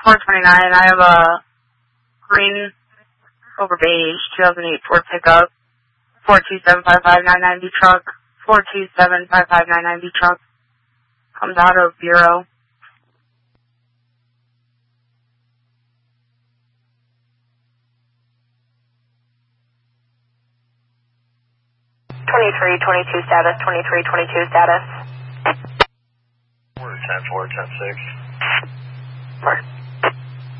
429, I have a green over beige 2008 Ford pickup, 4275599B truck, 4275599B truck, comes out of Bureau. Status, 2322 status. We're 10-4, 10-6. Mark.